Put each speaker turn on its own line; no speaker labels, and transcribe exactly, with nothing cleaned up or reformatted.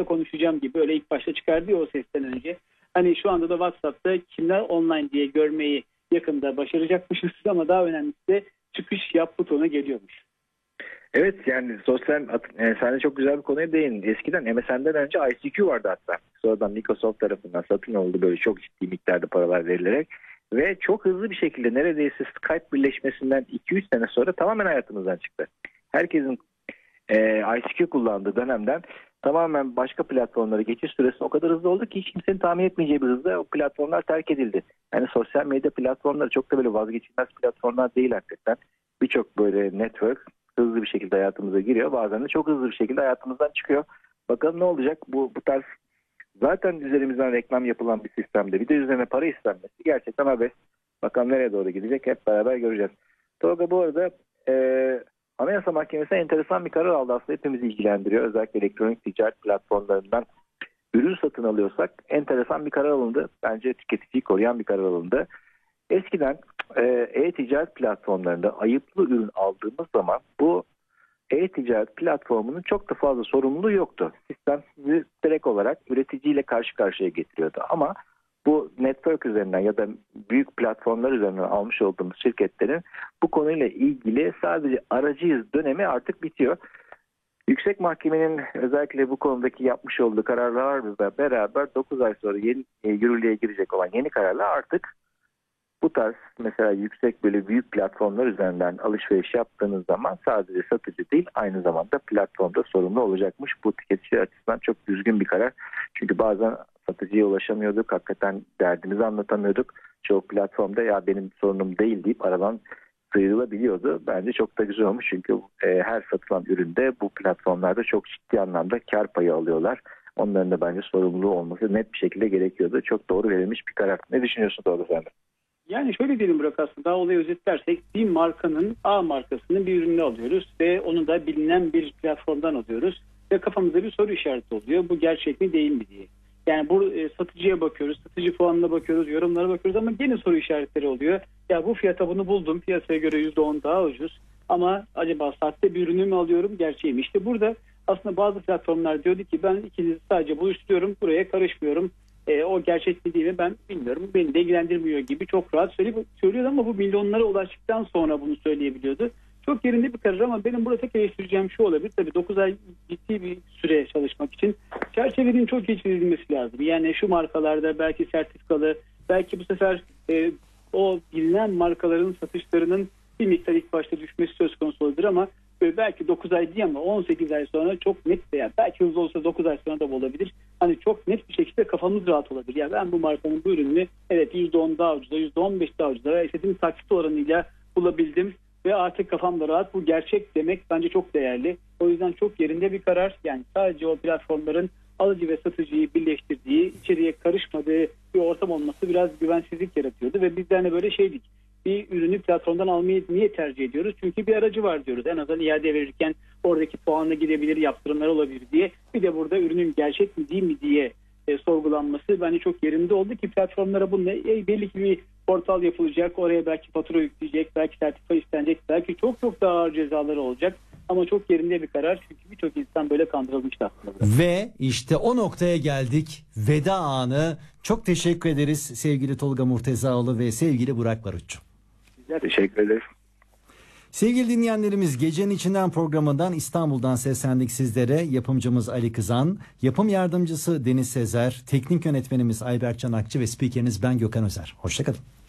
telefonda konuşacağım gibi öyle ilk başta çıkardı ya o sesten önce. Hani şu anda da WhatsApp'ta kimler online diye görmeyi yakında başaracakmışız ama daha önemlisi de çıkış yap butonu geliyormuş.
Evet, yani sosyal yani sen de çok güzel bir konuya değindin. Eskiden M S N'den önce I C Q vardı hatta. Sonradan Microsoft tarafından satın alındı böyle çok ciddi miktarda paralar verilerek. Ve çok hızlı bir şekilde neredeyse Skype birleşmesinden iki üç sene sonra tamamen hayatımızdan çıktı. Herkesin e, I C Q kullandığı dönemden tamamen başka platformlara geçiş süresi o kadar hızlı oldu ki hiç kimsenin tahmin etmeyeceği bir hızda o platformlar terk edildi. Yani sosyal medya platformları çok da böyle vazgeçilmez platformlar değil hakikaten. Birçok böyle network hızlı bir şekilde hayatımıza giriyor. Bazen de çok hızlı bir şekilde hayatımızdan çıkıyor. Bakalım ne olacak? Bu, bu tarz zaten üzerimizden reklam yapılan bir sistemde bir de üzerine para istenmesi gerçekten abes. Bakalım nereye doğru gidecek hep beraber göreceğiz. Tolga bu arada e, Anayasa Mahkemesi enteresan bir karar aldı aslında hepimizi ilgilendiriyor. Özellikle elektronik ticaret platformlarından ürün satın alıyorsak enteresan bir karar alındı. Bence tüketiciyi koruyan bir karar alındı. Eskiden e-ticaret platformlarında ayıplı ürün aldığımız zaman bu e-ticaret platformunun çok da fazla sorumluluğu yoktu. Sistem sizi direkt olarak üreticiyle karşı karşıya getiriyordu. Ama bu network üzerinden ya da büyük platformlar üzerinden almış olduğumuz şirketlerin bu konuyla ilgili sadece aracıyız dönemi artık bitiyor. Yüksek Mahkemenin özellikle bu konudaki yapmış olduğu kararlarla beraber dokuz ay sonra yeni, e, yürürlüğe girecek olan yeni kararlar artık bu tarz mesela yüksek böyle büyük platformlar üzerinden alışveriş yaptığınız zaman sadece satıcı değil aynı zamanda platformda sorumlu olacakmış. Bu tüketici açısından çok düzgün bir karar. Çünkü bazen satıcıya ulaşamıyorduk. Hakikaten derdimizi anlatamıyorduk. Çoğu platformda ya benim sorunum değil deyip aradan sıyrılabiliyordu. Bence çok da güzel olmuş. Çünkü e, her satılan üründe bu platformlarda çok ciddi anlamda kar payı alıyorlar. Onların da bence sorumluluğu olması net bir şekilde gerekiyordu. Çok doğru verilmiş bir karar. Ne düşünüyorsun doğru sen de?
Yani şöyle diyelim Burak aslında daha olayı özetlersek bir markanın A markasının bir ürünü alıyoruz ve onu da bilinen bir platformdan alıyoruz ve kafamızda bir soru işareti oluyor. Bu gerçek mi değil mi diye. Yani bu e, satıcıya bakıyoruz, satıcı puanına bakıyoruz, yorumlara bakıyoruz ama gene soru işaretleri oluyor. Ya bu fiyata bunu buldum, piyasaya göre yüzde on daha ucuz ama acaba sahte bir ürünü mü alıyorum, gerçeği mi? İşte burada aslında bazı platformlar diyordu ki ben ikinizi sadece buluşturuyorum, buraya karışmıyorum. E, o gerçek mi değil mi ben bilmiyorum. Beni de ilgilendirmiyor gibi çok rahat söylüyordu ama bu milyonlara ulaştıktan sonra bunu söyleyebiliyordu. Çok yerinde bir karar ama benim burada tek eleştireceğim şu olabilir. Tabii dokuz ay ciddi bir süre çalışmak için çerçevenin çok iyi çizilmesi lazım. Yani şu markalarda belki sertifikalı, belki bu sefer e, o bilinen markaların satışlarının bir miktar ilk başta düşmesi söz konusu olabilir ama e, belki dokuz ay değil ama on sekiz ay sonra çok net veya belki hızlı olsa dokuz ay sonra da olabilir. Hani çok net bir şekilde kafamız rahat olabilir. Ya ben bu markanın bu ürününü evet yüzde on daha ucuza, yüzde on beş daha ucuza ve istediğim taksit oranıyla bulabildim. Ve artık kafamda rahat bu gerçek demek bence çok değerli. O yüzden çok yerinde bir karar. Yani sadece o platformların alıcı ve satıcıyı birleştirdiği, içeriye karışmadığı bir ortam olması biraz güvensizlik yaratıyordu. Ve biz de hani böyle şeydik. Bir ürünü platformdan almayı niye tercih ediyoruz? Çünkü bir aracı var diyoruz. En azından iade verirken oradaki puanla gidebilir, yaptırımlar olabilir diye. Bir de burada ürünün gerçek mi değil mi diye e, sorgulanması bence çok yerinde oldu ki platformlara bununla e, belli ki bir portal yapılacak. Oraya belki fatura yükleyecek, belki sertifika istenecek, belki çok çok daha ağır cezaları olacak. Ama çok yerinde bir karar çünkü birçok insan böyle kandırılmıştı aslında.
Ve işte o noktaya geldik. Veda anı. Çok teşekkür ederiz sevgili Tolga Murtezaoğlu ve sevgili Burak Barutçu.
Teşekkür ederiz.
Sevgili dinleyenlerimiz Gecenin İçinden programından İstanbul'dan seslendik sizlere. Yapımcımız Ali Kızan, yapım yardımcısı Deniz Sezer, teknik yönetmenimiz Ayberk Çanakçı ve spikeriniz ben Gökhan Özer. Hoşçakalın.